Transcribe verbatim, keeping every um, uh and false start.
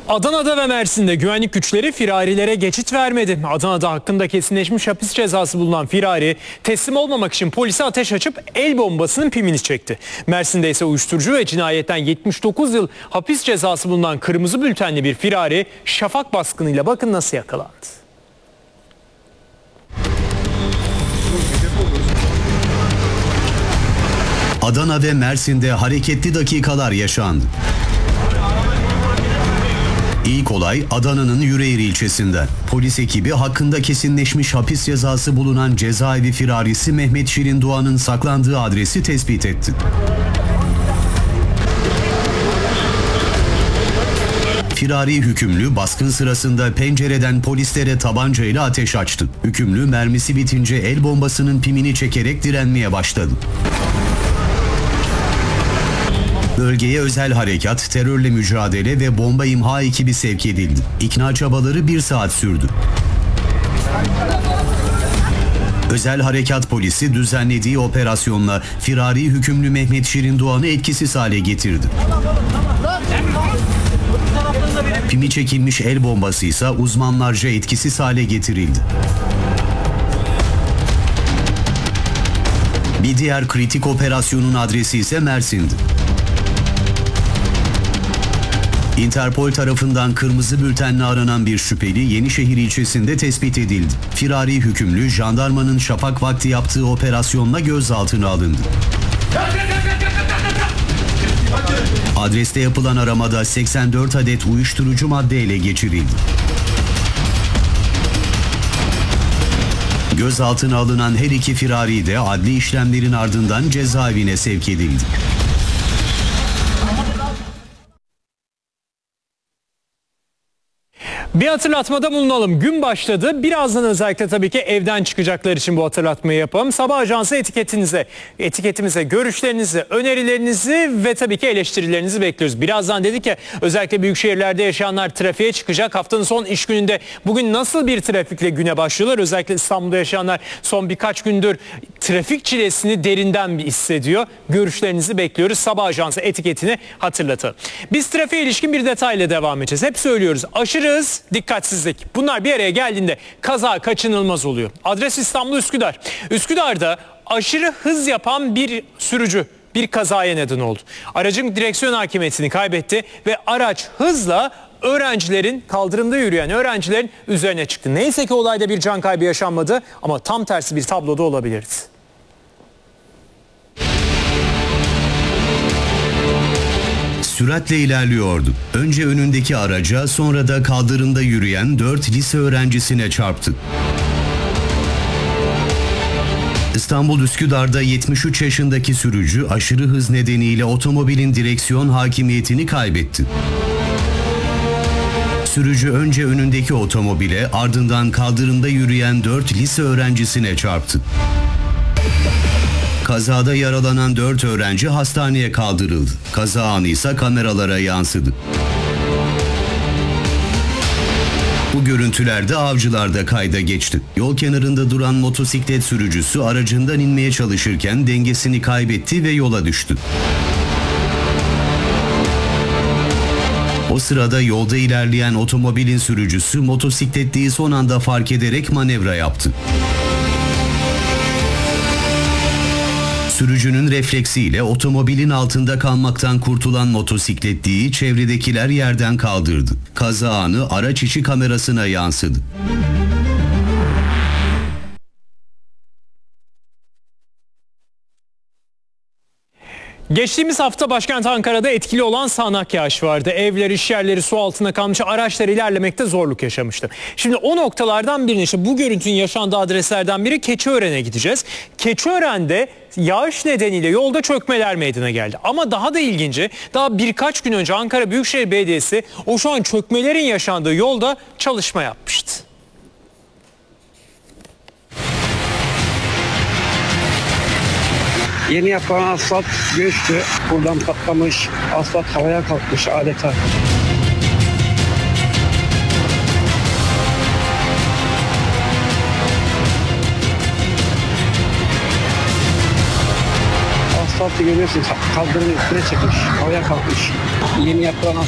Adana'da ve Mersin'de güvenlik güçleri firarilere geçit vermedi. Adana'da hakkında kesinleşmiş hapis cezası bulunan firari teslim olmamak için polise ateş açıp el bombasının pimini çekti. Mersin'de ise uyuşturucu ve cinayetten yetmiş dokuz yıl hapis cezası bulunan kırmızı bültenli bir firari şafak baskınıyla bakın nasıl yakalandı. Adana ve Mersin'de hareketli dakikalar yaşandı. İlk olay Adana'nın Yüreğir ilçesinde. Polis ekibi hakkında kesinleşmiş hapis cezası bulunan cezaevi firarisi Mehmet Şirin Doğan'ın saklandığı adresi tespit etti. Firari hükümlü baskın sırasında pencereden polislere tabancayla ateş açtı. Hükümlü mermisi bitince el bombasının pimini çekerek direnmeye başladı. Bölgeye özel harekat, terörle mücadele ve bomba imha ekibi sevk edildi. İkna çabaları bir saat sürdü. Özel harekat polisi düzenlediği operasyonla firari hükümlü Mehmet Şirin Doğan'ı etkisiz hale getirdi. Pimi çekilmiş el bombası ise uzmanlarca etkisiz hale getirildi. Bir diğer kritik operasyonun adresi ise Mersin'di. Interpol tarafından kırmızı bültenle aranan bir şüpheli Yenişehir ilçesinde tespit edildi. Firari hükümlü jandarmanın şafak vakti yaptığı operasyonla gözaltına alındı. Adreste yapılan aramada seksen dört adet uyuşturucu madde ele geçirildi. Gözaltına alınan her iki firari de adli işlemlerin ardından cezaevine sevk edildi. Bir hatırlatmada bulunalım. Gün başladı. Birazdan özellikle tabii ki evden çıkacaklar için bu hatırlatmayı yapalım. Sabah Ajansı etiketinize, etiketimize görüşlerinizi, önerilerinizi ve tabii ki eleştirilerinizi bekliyoruz. Birazdan dedik ya özellikle büyük şehirlerde yaşayanlar trafiğe çıkacak. Haftanın son iş gününde bugün nasıl bir trafikle güne başlıyorlar? Özellikle İstanbul'da yaşayanlar son birkaç gündür trafik çilesini derinden bir hissediyor. Görüşlerinizi bekliyoruz. Sabah Ajansı etiketini hatırlatalım. Biz trafiğe ilişkin bir detayla devam edeceğiz. Hep söylüyoruz. Aşırı hız, dikkatsizlik. Bunlar bir araya geldiğinde kaza kaçınılmaz oluyor. Adres İstanbul Üsküdar. Üsküdar'da aşırı hız yapan bir sürücü bir kazaya neden oldu. Aracın direksiyon hakimiyetini kaybetti ve araç hızla öğrencilerin, kaldırımda yürüyen öğrencilerin üzerine çıktı. Neyse ki olayda bir can kaybı yaşanmadı ama tam tersi bir tabloda olabilirdi. Süratle ilerliyordu. Önce önündeki araca, sonra da kaldırımda yürüyen dört lise öğrencisine çarptı. İstanbul Üsküdar'da yetmiş üç yaşındaki sürücü aşırı hız nedeniyle otomobilin direksiyon hakimiyetini kaybetti. Sürücü önce önündeki otomobile, ardından kaldırımda yürüyen dört lise öğrencisine çarptı. Kazada yaralanan dört öğrenci hastaneye kaldırıldı. Kaza anı ise kameralara yansıdı. Bu görüntülerde Avcılar'da kayda geçti. Yol kenarında duran motosiklet sürücüsü aracından inmeye çalışırken dengesini kaybetti ve yola düştü. O sırada yolda ilerleyen otomobilin sürücüsü motosikletliyi son anda fark ederek manevra yaptı. Sürücünün refleksiyle otomobilin altında kalmaktan kurtulan motosikletliyi çevredekiler yerden kaldırdı. Kaza anı araç içi kamerasına yansıdı. Geçtiğimiz hafta başkent Ankara'da etkili olan sağanak yağış vardı. Evler, iş yerleri su altına kalmış, araçlar ilerlemekte zorluk yaşamıştı. Şimdi o noktalardan birini, işte bu görüntünün yaşandığı adreslerden biri Keçiören'e gideceğiz. Keçiören'de yağış nedeniyle yolda çökmeler meydana geldi. Ama daha da ilginci, daha birkaç gün önce Ankara Büyükşehir Belediyesi o şu an çökmelerin yaşandığı yolda çalışma yapmıştı. Yeni yapılan asfalt göçtü. Buradan patlamış. Asfalt havaya kalkmış adeta. Asfaltı görüyorsunuz. Kaldırımın üstüne çekmiş. Havaya kalkmış. Yeni yapılan